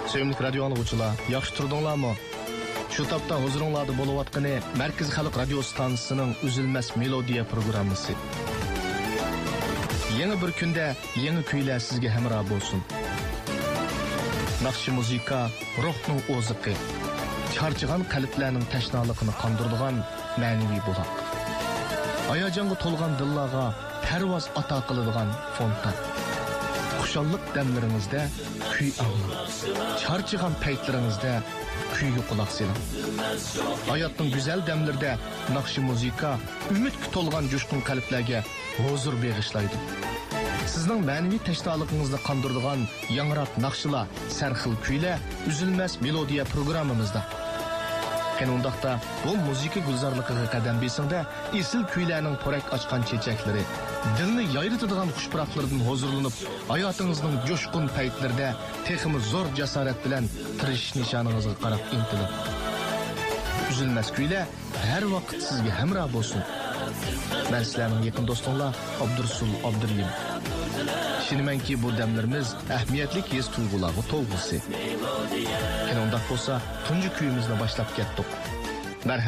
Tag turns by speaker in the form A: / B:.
A: Sevimli radio anlıqçılar, yaxşı turdunlarmı? Şu tapda huzuringlarda bo'layotgani Markaz Xalq radio stansiyasining Üzülmez Melodiya programmasi. Yeni bir kunda yeni kuylar sizga hamroh bo'lsin. Naqshi muzika ruhning o'ziqi, charchagan qalblarning tashnaligini qondiradigan ma'naviy buloq. Hayajonga to'lgan dillarga parvoz ato qiladigan fontan. Xushalliq damlaringizda kuy anglang. Charchagan paytlaringizda kuyga quloq soling. Hayotning go'zal damlarida naqshi muzika umidga to'lgan jo'shqin qalblarga huzur bag'ishlaydi. Sizning ma'naviy tashnoligingizni qondiradigan yangrab naqshlar, sarxil kuylar Üzülmez Melodiya programmamizda. Qanundaqda bu muzika gulzorligiga qadam besingda esil kuylarning porak ochgan chechaklari, dilni yayritadigan xushpuroqlardan huzurlanib, hayotingizning jo'shqin paytlarida texmi zo'r jasorat bilan tirishish nishoningizga qarab intilib. Üzülmez kuylar har vaqt sizga hamroh bo'lsin. Men sizlarning yaqin do'stinglar Abdursul Abduriyim. Düşünümenki bu demlerimiz ehmiyetli his duygularga to'lg'isi. Undaq bo'lsa, tunji kuyimizni boshlab ketdik.